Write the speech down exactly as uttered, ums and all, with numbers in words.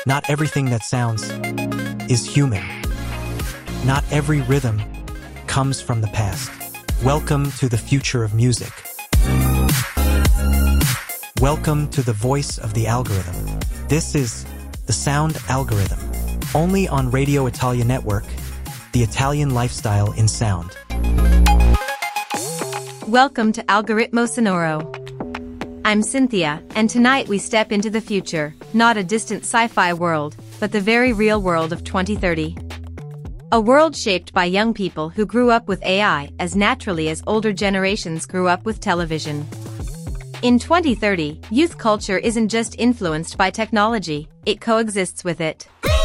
Not everything that sounds is human. Not every rhythm comes from the past. Welcome to the future of music. Welcome to the voice of the algorithm. This is the Sound Algorithm, only on Radio Italia Network, the Italian lifestyle in sound. Welcome to Algoritmo Sonoro. I'm Cynthia, and tonight we step into the future, not a distant sci-fi world, but the very real world of twenty thirty. A world shaped by young people who grew up with A I as naturally as older generations grew up with television. In twenty thirty, youth culture isn't just influenced by technology, it coexists with it.